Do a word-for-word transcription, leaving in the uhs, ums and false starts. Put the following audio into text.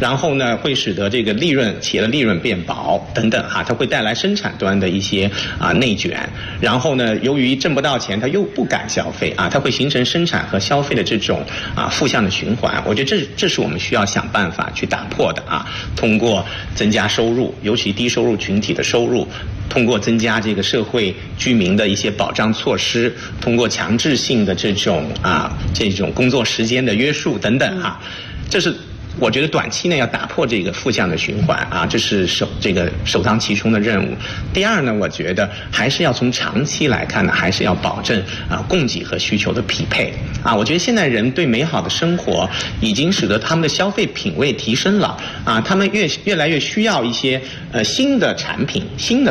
然后呢会使得这个利润企业的利润变薄等等哈，它会带来生产端的一些啊内卷，然后呢由于挣不到钱，它又不敢消费啊，它会形成生产和消费的这种啊负向的循环。我觉得这这是我们需要想办法去打破的啊，通过增加收入，尤其低收入群体的收入，通过增加这个社会居民的一些保障措施，通过强制性的这种啊这种工作时间的约束等等啊，这是我觉得短期内要打破这个负向的循环啊，这是首这个首当其冲的任务。第二呢，我觉得还是要从长期来看呢，还是要保证啊供给和需求的匹配啊。我觉得现在人对美好的生活已经使得他们的消费品味提升了啊，他们越越来越需要一些呃新的产品、新的